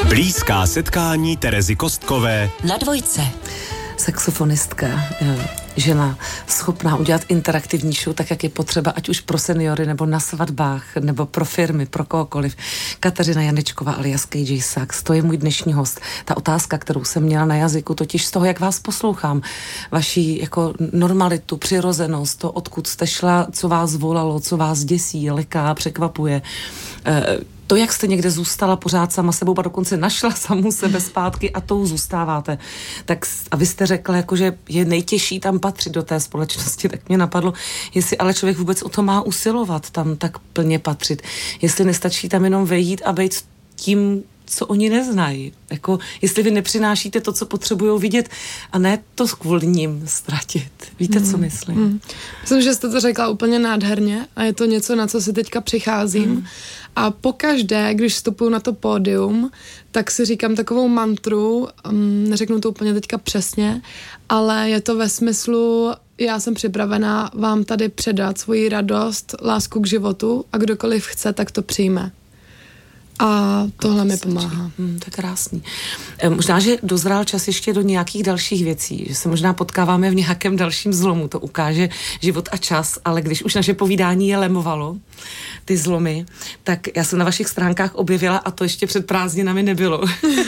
Blízká setkání Terezy Kostkové na Dvojce. Saxofonistka, žena schopná udělat interaktivní show, tak jak je potřeba, ať už pro seniory, nebo na svatbách, nebo pro firmy, pro kohokoliv. Kateřina Janečková alias KJ Sax, to je můj dnešní host. Ta otázka, kterou jsem měla na jazyku, totiž z toho, jak vás poslouchám, vaši jako normalitu, přirozenost, to, odkud jste šla, co vás volalo, co vás děsí, leká, překvapuje. To, jak jste někde zůstala pořád sama sebou a dokonce našla samu sebe zpátky a tou zůstáváte. Tak a vy jste řekla, jako, že je nejtěžší tam patřit do té společnosti, tak mě napadlo, jestli ale člověk vůbec o to má usilovat tam tak plně patřit. Jestli nestačí tam jenom vejít a být tím, co oni neznají. Jako, jestli vy nepřinášíte to, co potřebujou vidět a ne to kvůli ním ztratit. Víte, co myslím? Myslím, že jste to řekla úplně nádherně a je to něco, na co si teďka přicházím. A pokaždé, když vstupuju na to pódium, tak si říkám takovou mantru, neřeknu to úplně teďka přesně, ale je to ve smyslu, já jsem připravená vám tady předat svoji radost, lásku k životu a kdokoliv chce, tak to přijme. A tohle mi pomáhá. To je krásný. Možná, že dozrál čas ještě do nějakých dalších věcí, že se možná potkáváme v nějakém dalším zlomu, to ukáže život a čas, ale když už naše povídání je lemovalo, ty zlomy, tak já jsem na vašich stránkách objevila, a to ještě před prázdninami nebylo,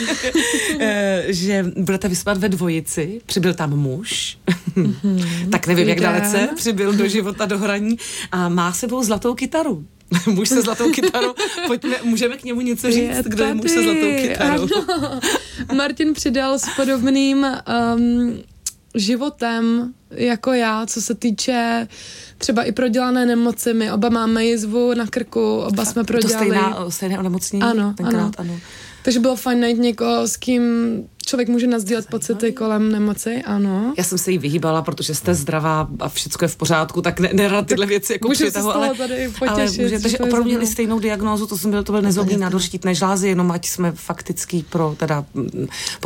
že budete vystupovat ve Dvojici, přibyl tam muž, tak nevím, jak dalece přibyl do života, do hraní a má sebou zlatou kytaru. Muž se zlatou kytarou. Pojďme, můžeme k němu něco říct, kdo je muž se zlatou kytarou. Ano. Martin přidal s podobným životem jako já, co se týče třeba i prodělané nemoci. My oba máme jizvu na krku, oba jsme prodělali. To stejné onemocnění? Ano. Takže bylo fajn najít někoho, s kým člověk může nasdílet pocity kolem nemoci, ano. Já jsem se jí vyhýbala, protože jste zdravá a všechno je v pořádku, tak nerad tyhle věci jako přitahu, ale můžete, že opravdu měli stejnou diagnózu, to byl nezobný nádor štítné žlázy, jenom ať jsme faktický pro teda